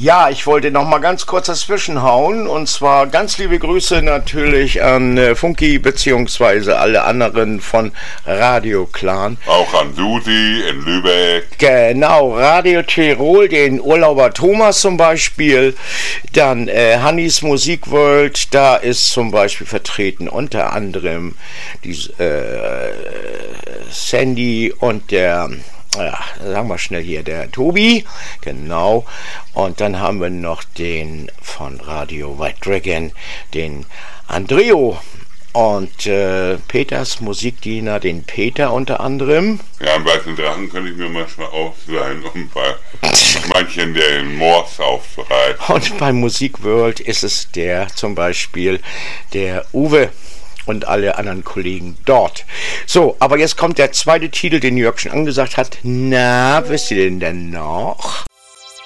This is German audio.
Ja, ich wollte noch mal ganz kurz dazwischenhauen und zwar ganz liebe Grüße natürlich an Funky beziehungsweise alle anderen von Radio Clan. Auch an Susi in Lübeck. Genau, Radio Tirol, den Urlauber Thomas zum Beispiel. Dann Hannis Musikworld, da ist zum Beispiel vertreten unter anderem die Sandy und der... Ja, sagen wir schnell hier, der Tobi, genau, und dann haben wir noch den von Radio White Dragon, den Andreo und Peters Musikdiener, den Peter unter anderem. Ja, einen weißen Drachen könnte ich mir manchmal ausleihen, um bei manchen den Moors aufzureißen. Und bei Musikworld ist es der zum Beispiel der Uwe und alle anderen Kollegen dort. So, aber jetzt kommt der zweite Titel, den Jörg schon angesagt hat. Na, wisst ihr den denn noch?